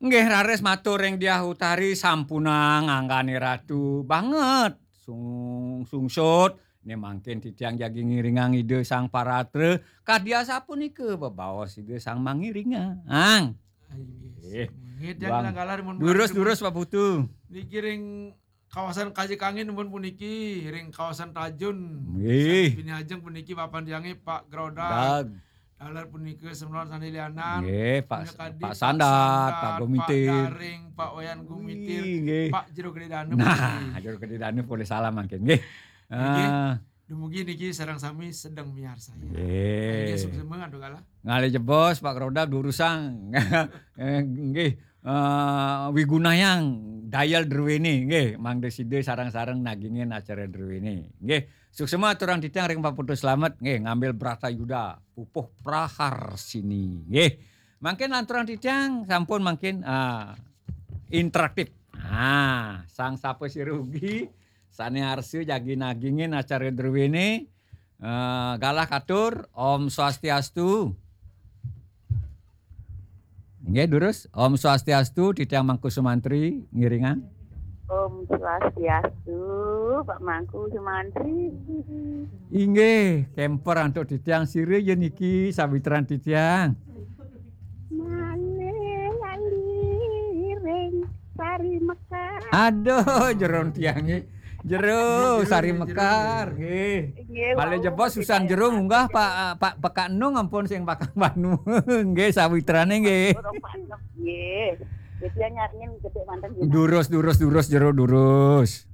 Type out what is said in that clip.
Nggih rares matur ing Dyah Utari sampuna nganggani ratu banget. Sungsut ini mangkin titiang jagi ngiringang ide sang paratre kadya sapunika bebaos ide sang mangiringa. Ang. Nggih. Bang. Galar mun Durus Pak Putu. Niki ring kawasan Kaji Kangin mun puniki ring kawasan Tajun. Nggih. Bini Ajeng puniki papan diange Pak Grodak. Dag. Dalar puniki Semlon Sandilianan. Nggih, Pak Sandat, Pak Gumitir. Pak Daring, Pak Wayan Gumitir, Nggih. Pak Jero Gede Danu. Nah, Jero Gede Danu boleh salam mangkin nggih. Dumugi niki sareng sami sedang miarsa ya. Nggih. Nggih sumsumeng adu kala. Ngali jebos Pak Grodak durusang. Nggih. Wigunayang dayal Derwene nggih Mang Deside sarang-sarang nagingin acara Derwene nggih suksema aturan titiang ring Paputu Slamet nggih ngambil Brata Yuda pupuh prahar sini nggih mangkin aturan titiang sampun mangkin interaktif sang sapa sirugi sane arsu jagi nagingin acara Derwene galah katur Om Swastiastu. Nggih durus Om Swastiastu titiang Mangku Sumantri ngiringan. Om Swastiastu Pak Mangku Sumantri. Inggih kemper antuk titiang sire yen iki sawitran titiang. Mane ring sari mekar. Aduh jeron tiange. Jero sari mekar nggih. Bale jebos susan jero munggah Pak Pekak Enung ampun sing Pakang Banu. Nggih sawitrane nggih. Nggih. Dia nyariin gede manten. Durus jero durus.